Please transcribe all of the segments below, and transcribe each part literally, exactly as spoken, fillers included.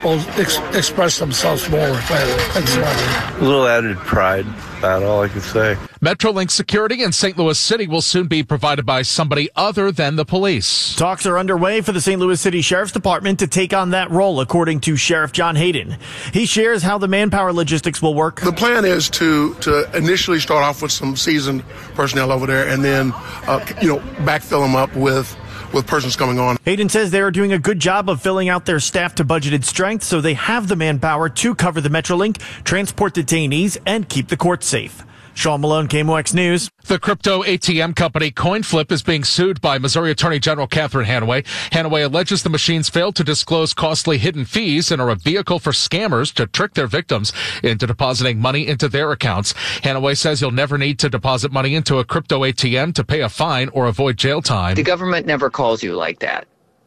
Ex- express themselves more. That's a little added pride, about all I can say. Metrolink security in Saint Louis City will soon be provided by somebody other than the police. Talks are underway for the Saint Louis City Sheriff's Department to take on that role, according to Sheriff John Hayden. He shares how the manpower logistics will work. The plan is to, to initially start off with some seasoned personnel over there and then, uh, you know, backfill them up with with persons coming on. Hayden says they are doing a good job of filling out their staff to budgeted strength, so they have the manpower to cover the Metrolink, transport detainees, and keep the court safe. Sean Malone, K M O X News. The crypto A T M company CoinFlip is being sued by Missouri Attorney General Catherine Hanaway. Hanaway alleges the machines failed to disclose costly hidden fees and are a vehicle for scammers to trick their victims into depositing money into their accounts. Hanaway says you'll never need to deposit money into a crypto A T M to pay a fine or avoid jail time. The government never calls you like that.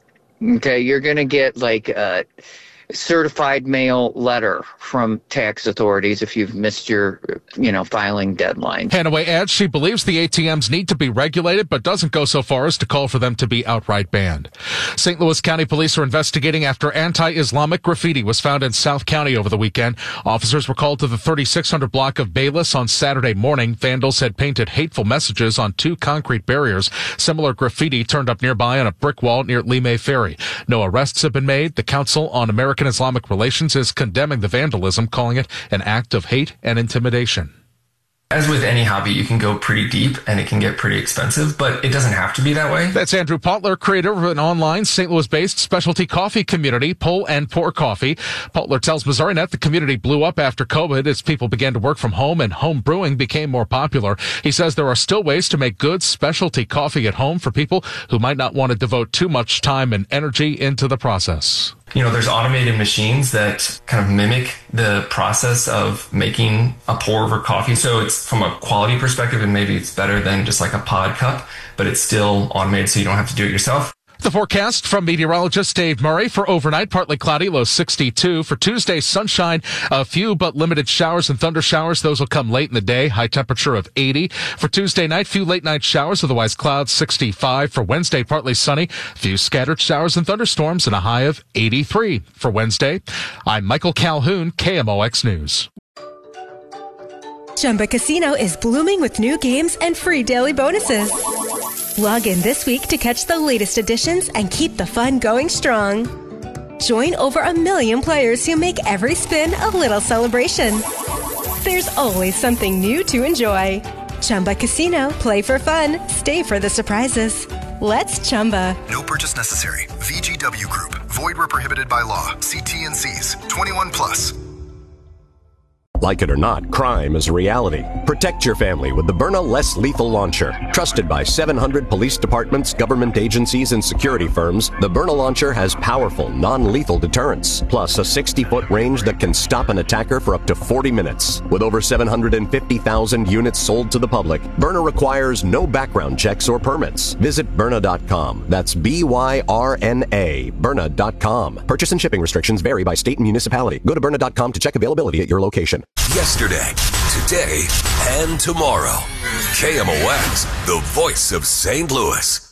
Okay, you're going to get like a certified mail letter from tax authorities if you've missed your, you know, filing deadline. Hanaway adds she believes the A T Ms need to be regulated, but doesn't go so far as to call for them to be outright banned. Saint Louis County Police are investigating after anti-Islamic graffiti was found in South County over the weekend. Officers were called to the thirty-six hundred block of Bayless on Saturday morning. Vandals had painted hateful messages on two concrete barriers. Similar graffiti turned up nearby on a brick wall near Lee May Ferry. No arrests have been made. The Council on American Islamic Relations is condemning the vandalism, calling it an act of hate and intimidation. As with any hobby, you can go pretty deep and it can get pretty expensive, but it doesn't have to be that way. That's Andrew Potler, creator of an online Saint Louis-based specialty coffee community, Pull and Pour Coffee. Potler tells MissouriNet the community blew up after COVID as people began to work from home and home brewing became more popular. He says there are still ways to make good specialty coffee at home for people who might not want to devote too much time and energy into the process. You know, there's automated machines that kind of mimic the process of making a pour over coffee. So it's from a quality perspective, and maybe it's better than just like a pod cup, but it's still automated so you don't have to do it yourself. The forecast from meteorologist Dave Murray for overnight, partly cloudy, low sixty-two. For Tuesday, sunshine, a few but limited showers and thunder showers. Those will come late in the day, high temperature of eighty. For Tuesday night, few late night showers, otherwise clouds, sixty-five. For Wednesday, partly sunny, few scattered showers and thunderstorms, and a high of eighty-three. For Wednesday, I'm Michael Calhoun, K M O X News. Chumba Casino is blooming with new games and free daily bonuses. Log in this week to catch the latest additions and keep the fun going strong. Join over a million players who make every spin a little celebration. There's always something new to enjoy. Chumba Casino, play for fun, stay for the surprises. Let's Chumba. No purchase necessary. V G W Group. Void where prohibited by law. See T N Cs. twenty-one plus. Like it or not, crime is a reality. Protect your family with the Byrna Less Lethal Launcher. Trusted by seven hundred police departments, government agencies, and security firms, the Byrna Launcher has powerful, non-lethal deterrence, plus a sixty-foot range that can stop an attacker for up to forty minutes. With over seven hundred fifty thousand units sold to the public, Byrna requires no background checks or permits. Visit Byrna dot com. That's B Y R N A, Byrna dot com. Purchase and shipping restrictions vary by state and municipality. Go to Byrna dot com to check availability at your location. Yesterday, today, and tomorrow. K M O X, the voice of Saint Louis.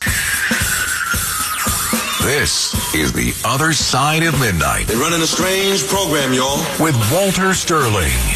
This is The Other Side of Midnight. They're running a strange program, y'all. With Walter Sterling.